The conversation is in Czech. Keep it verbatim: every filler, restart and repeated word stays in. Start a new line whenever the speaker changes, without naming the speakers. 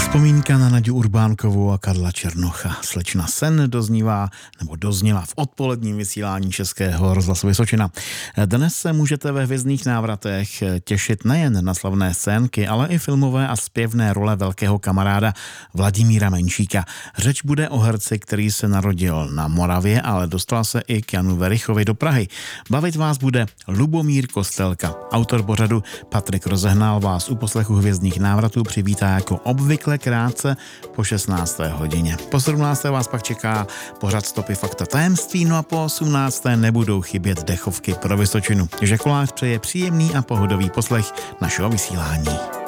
Vzpomínka na Naďu Urbánkovou a Karla Černocha. Slečna Sen doznívá nebo dozněla v odpoledním vysílání Českého rozhlasu Vysočina. Dnes se můžete ve Hvězdných návratech těšit nejen na slavné scénky, ale i filmové a zpěvné role velkého kamaráda Vladimíra Menšíka. Řeč bude o herci, který se narodil na Moravě, ale dostal se i k Janu Verichovi do Prahy. Bavit vás bude Lubomír Kostelka. Autor pořadu Patrik Rozehnal vás u poslechu Hvězdných návratů přivítá jako obvykle krátce po šestnácté hodině. Po sedmnácté vás pak čeká pořad Stopy fakta tajemství, no a po osmnácté nebudou chybět dechovky pro Vysočinu. Že Kolář přeje příjemný a pohodový poslech našeho vysílání.